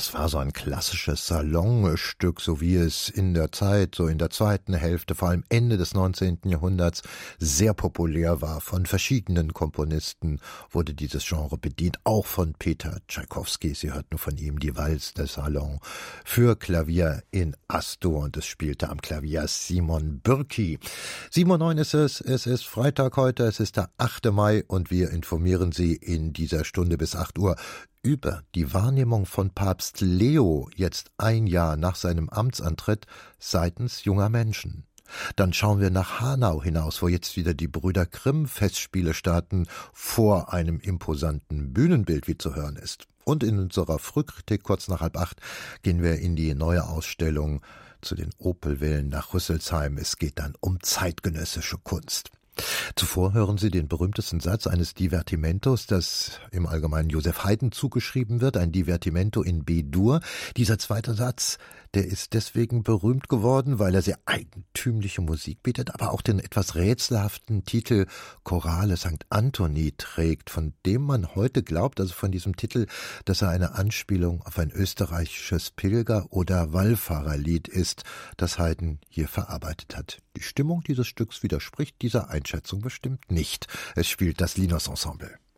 das war so ein klassisches Salonstück, so wie es in der Zeit, so in der zweiten Hälfte, vor allem Ende des 19. Jahrhunderts, sehr populär war. Von verschiedenen Komponisten wurde dieses Genre bedient, auch von Peter Tschaikowski. Sie hörten von ihm die Valse de Salon für Klavier in As-Dur und es spielte am Klavier Simon Bürki. 7:09 ist es ist Freitag heute, es ist der 8. Mai und wir informieren Sie in dieser Stunde bis 8 Uhr über die Wahrnehmung von Papst Leo jetzt ein Jahr nach seinem Amtsantritt seitens junger Menschen. Dann schauen wir nach Hanau hinaus, wo jetzt wieder die Brüder Grimm Festspiele starten, vor einem imposanten Bühnenbild, wie zu hören ist. Und in unserer Frühkritik kurz nach 7:30 gehen wir in die neue Ausstellung zu den Opelwillen nach Rüsselsheim. Es geht dann um zeitgenössische Kunst. Zuvor hören Sie den berühmtesten Satz eines Divertimentos, das im Allgemeinen Joseph Haydn zugeschrieben wird, ein Divertimento in B-Dur. Dieser zweite Satz, der ist deswegen berühmt geworden, weil er sehr eigentümliche Musik bietet, aber auch den etwas rätselhaften Titel Chorale St. Anthony trägt, von dem man heute glaubt, also von diesem Titel, dass er eine Anspielung auf ein österreichisches Pilger- oder Wallfahrerlied ist, das Haydn hier verarbeitet hat. Die Stimmung dieses Stücks widerspricht dieser Einschätzung bestimmt nicht. Es spielt das Linos Ensemble.